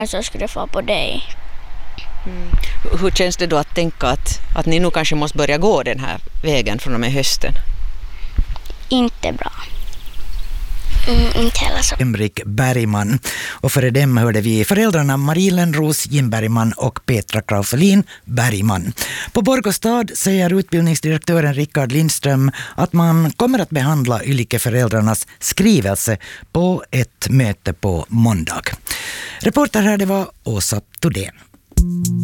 Så skulle få på dig. Hur känns det då att tänka att ni nu kanske måste börja gå den här vägen från och med hösten? Inte bra. Inte heller så. Emrik Bergman. Och före dem hörde vi föräldrarna Marie Lönnros Bergman och Petra Kraufelin Bergman. På Borgostad säger utbildningsdirektören Rickard Lindström att man kommer att behandla Ylike-föräldrarnas skrivelse på ett möte på måndag. Reporter här det var Åsa Todén.